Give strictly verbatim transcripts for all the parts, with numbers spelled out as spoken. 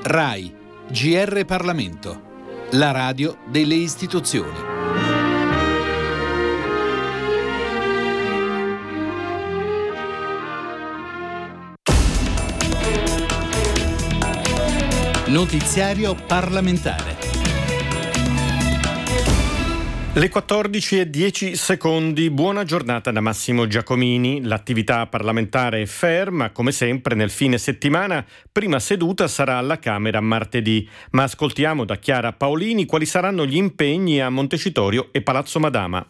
RAI, G R Parlamento, la radio delle istituzioni. Notiziario parlamentare. Le quattordici e dieci secondi, buona giornata da Massimo Giacomini. L'attività parlamentare è ferma, come sempre nel fine settimana. Prima seduta sarà alla Camera martedì, ma ascoltiamo da Chiara Paolini quali saranno gli impegni a Montecitorio e Palazzo Madama.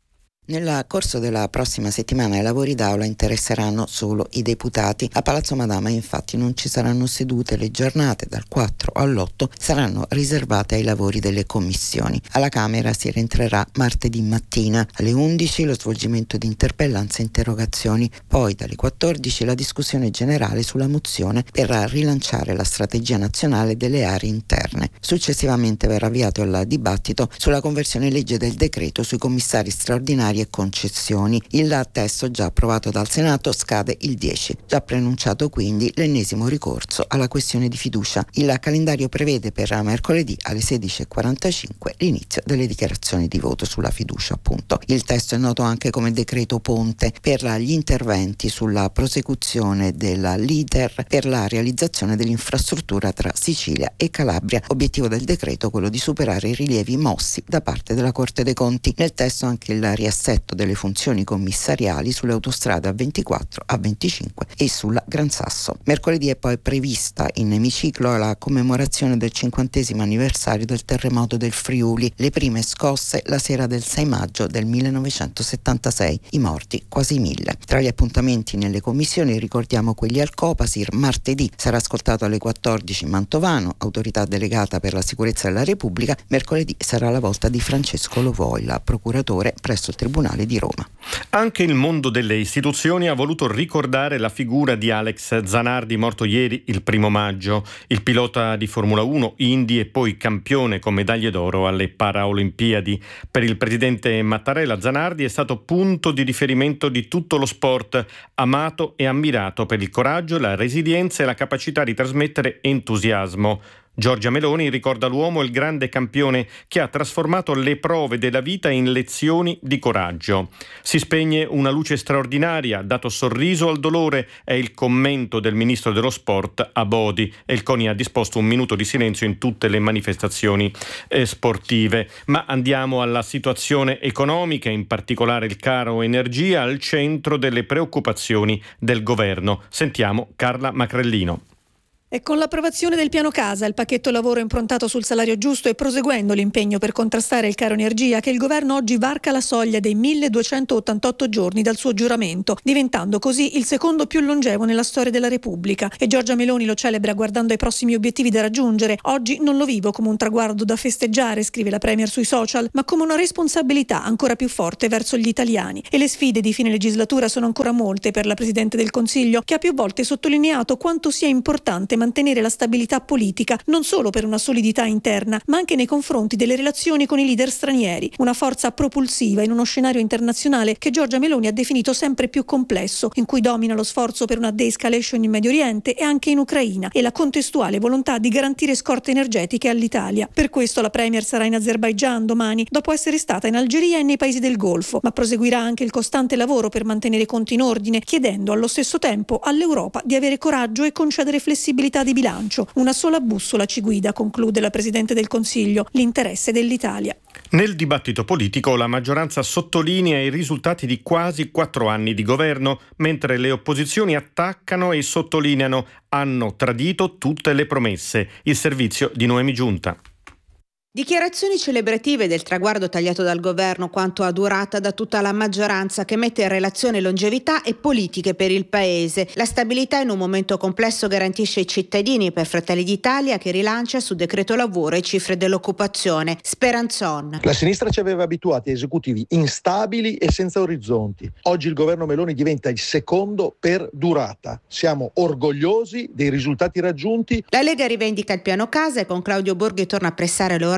Nel corso della prossima settimana i lavori d'aula interesseranno solo i deputati. A Palazzo Madama infatti non ci saranno sedute, le giornate dal quattro all'otto saranno riservate ai lavori delle commissioni. Alla Camera si rientrerà martedì mattina alle undici lo svolgimento di interpellanze e interrogazioni, poi dalle quattordici la discussione generale sulla mozione per rilanciare la strategia nazionale delle aree interne. Successivamente verrà avviato il dibattito sulla conversione in legge del decreto sui commissari straordinari e concessioni. Il testo già approvato dal Senato scade il dieci. Già preannunciato quindi l'ennesimo ricorso alla questione di fiducia. Il calendario prevede per mercoledì alle sedici e quarantacinque l'inizio delle dichiarazioni di voto sulla fiducia, appunto. Il testo è noto anche come decreto ponte per gli interventi sulla prosecuzione della leader per la realizzazione dell'infrastruttura tra Sicilia e Calabria. Obiettivo del decreto quello di superare i rilievi mossi da parte della Corte dei Conti. Nel testo anche il riassetto delle funzioni commissariali sulle autostrade A ventiquattro, A venticinque e sulla Gran Sasso. Mercoledì è poi prevista in emiciclo la commemorazione del cinquantesimo anniversario del terremoto del Friuli, le prime scosse la sera del sei maggio del millenovecentosettantasei, i morti quasi mille. Tra gli appuntamenti nelle commissioni ricordiamo quelli al Copasir. Martedì sarà ascoltato alle quattordici Mantovano, autorità delegata per la sicurezza della Repubblica. Mercoledì sarà la volta di Francesco Lovoila, procuratore presso il Tribunale di Roma. Anche il mondo delle istituzioni ha voluto ricordare la figura di Alex Zanardi, morto ieri il primo maggio, il pilota di Formula uno, Indy e poi campione con medaglie d'oro alle Paraolimpiadi. Per il presidente Mattarella, Zanardi è stato punto di riferimento di tutto lo sport, amato e ammirato per il coraggio, la resilienza e la capacità di trasmettere entusiasmo. Giorgia Meloni ricorda l'uomo e il grande campione che ha trasformato le prove della vita in lezioni di coraggio. Si spegne una luce straordinaria, dato sorriso al dolore, è il commento del ministro dello sport Abodi, e il CONI ha disposto un minuto di silenzio in tutte le manifestazioni eh, sportive. Ma andiamo alla situazione economica, in particolare il caro energia al centro delle preoccupazioni del governo. Sentiamo Carla Macrellino. E con l'approvazione del piano casa, il pacchetto lavoro improntato sul salario giusto e proseguendo l'impegno per contrastare il caro energia, che il governo oggi varca la soglia dei milleduecentottantotto giorni dal suo giuramento, diventando così il secondo più longevo nella storia della Repubblica. E Giorgia Meloni lo celebra guardando ai prossimi obiettivi da raggiungere. Oggi non lo vivo come un traguardo da festeggiare, scrive la Premier sui social, ma come una responsabilità ancora più forte verso gli italiani. E le sfide di fine legislatura sono ancora molte per la Presidente del Consiglio, che ha più volte sottolineato quanto sia importante mantenere la stabilità politica, non solo per una solidità interna, ma anche nei confronti delle relazioni con i leader stranieri. Una forza propulsiva in uno scenario internazionale che Giorgia Meloni ha definito sempre più complesso, in cui domina lo sforzo per una de-escalation in Medio Oriente e anche in Ucraina, e la contestuale volontà di garantire scorte energetiche all'Italia. Per questo la Premier sarà in Azerbaigian domani, dopo essere stata in Algeria e nei paesi del Golfo, ma proseguirà anche il costante lavoro per mantenere i conti in ordine, chiedendo allo stesso tempo all'Europa di avere coraggio e concedere flessibilità di bilancio. Una sola bussola ci guida, conclude la Presidente del Consiglio: l'interesse dell'Italia. Nel dibattito politico la maggioranza sottolinea i risultati di quasi quattro anni di governo, mentre le opposizioni attaccano e sottolineano: hanno tradito tutte le promesse. Il servizio di Noemi Giunta. Dichiarazioni celebrative del traguardo tagliato dal governo quanto a durata da tutta la maggioranza, che mette in relazione longevità e politiche per il paese. La stabilità in un momento complesso garantisce ai cittadini, per Fratelli d'Italia, che rilancia su decreto lavoro e cifre dell'occupazione. Speranzon. La sinistra ci aveva abituati a esecutivi instabili e senza orizzonti. Oggi il governo Meloni diventa il secondo per durata. Siamo orgogliosi dei risultati raggiunti. La Lega rivendica il piano casa e con Claudio Borghi torna a pressare l'Europa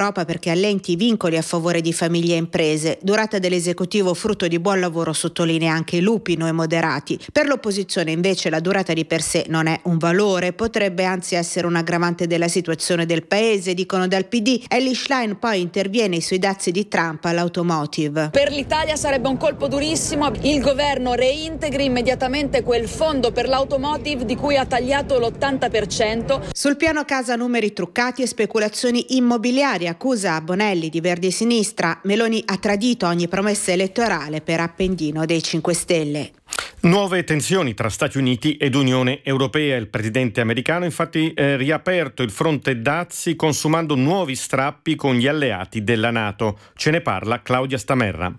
Europa perché allenti i vincoli a favore di famiglie e imprese. Durata dell'esecutivo frutto di buon lavoro, sottolinea anche Lupino e Moderati. Per l'opposizione invece la durata di per sé non è un valore, potrebbe anzi essere un aggravante della situazione del paese, dicono dal P D. Elly Schlein poi interviene sui dazi di Trump all'automotive. Per l'Italia sarebbe un colpo durissimo. Il governo reintegri immediatamente quel fondo per l'automotive di cui ha tagliato l'ottanta per cento. Sul piano casa numeri truccati e speculazioni immobiliari, accusa Bonelli di Verdi e Sinistra. Meloni ha tradito ogni promessa elettorale per Appendino dei cinque Stelle. Nuove tensioni tra Stati Uniti ed Unione Europea. Il presidente americano infatti ha riaperto il fronte dazi consumando nuovi strappi con gli alleati della NATO. Ce ne parla Claudia Stamerra.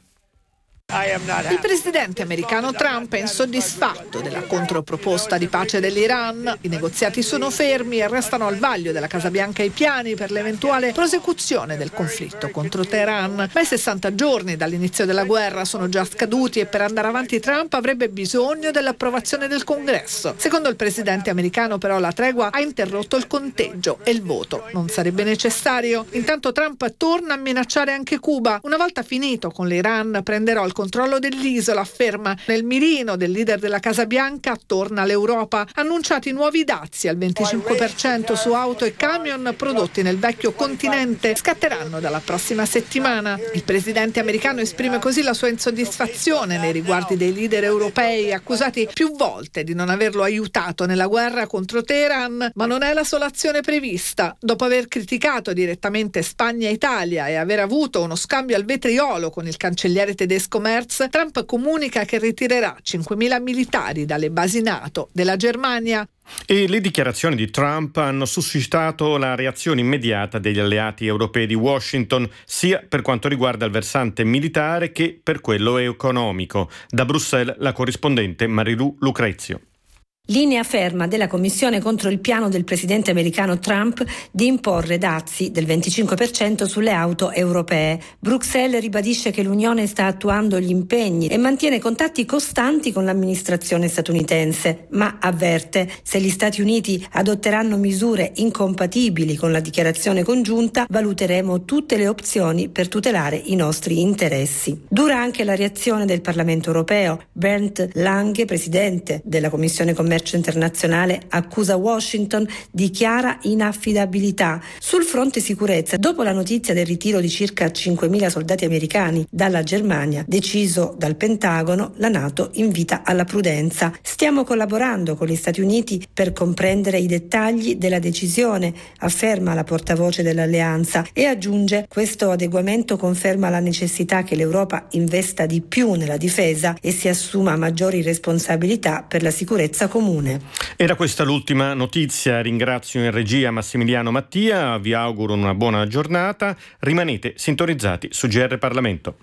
Il presidente americano Trump è insoddisfatto della controproposta di pace dell'Iran. I negoziati sono fermi e restano al vaglio della Casa Bianca i piani per l'eventuale prosecuzione del conflitto contro Teheran. Ma i sessanta giorni dall'inizio della guerra sono già scaduti e per andare avanti Trump avrebbe bisogno dell'approvazione del Congresso. Secondo il presidente americano però la tregua ha interrotto il conteggio e il voto non sarebbe necessario. Intanto Trump torna a minacciare anche Cuba. Una volta finito con l'Iran prenderò il controllo dell'isola, afferma. Nel mirino del leader della Casa Bianca torna l'Europa. Annunciati nuovi dazi al venticinque per cento su auto e camion prodotti nel vecchio continente. Scatteranno dalla prossima settimana. Il presidente americano esprime così la sua insoddisfazione nei riguardi dei leader europei, accusati più volte di non averlo aiutato nella guerra contro Teheran. Ma non è la sola azione prevista. Dopo aver criticato direttamente Spagna e Italia e aver avuto uno scambio al vetriolo con il cancelliere tedesco Merz, Trump comunica che ritirerà cinquemila militari dalle basi NATO della Germania. E le dichiarazioni di Trump hanno suscitato la reazione immediata degli alleati europei di Washington, sia per quanto riguarda il versante militare che per quello economico. Da Bruxelles la corrispondente Marilu Lucrezio. Linea ferma della Commissione contro il piano del presidente americano Trump di imporre dazi del venticinque per cento sulle auto europee. Bruxelles ribadisce che l'Unione sta attuando gli impegni e mantiene contatti costanti con l'amministrazione statunitense, ma avverte: se gli Stati Uniti adotteranno misure incompatibili con la dichiarazione congiunta, valuteremo tutte le opzioni per tutelare i nostri interessi. Dura anche la reazione del Parlamento europeo. Bernd Lange, presidente della Commissione Commercio Internazionale, accusa Washington di chiara inaffidabilità. Sul fronte sicurezza, dopo la notizia del ritiro di circa cinquemila soldati americani dalla Germania, deciso dal Pentagono, la NATO invita alla prudenza. Stiamo collaborando con gli Stati Uniti per comprendere i dettagli della decisione, afferma la portavoce dell'alleanza, e aggiunge: questo adeguamento conferma la necessità che l'Europa investa di più nella difesa e si assuma maggiori responsabilità per la sicurezza comune. Era questa l'ultima notizia. Ringrazio in regia Massimiliano Mattia, vi auguro una buona giornata, rimanete sintonizzati su G R Parlamento.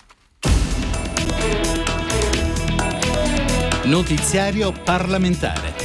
Notiziario parlamentare.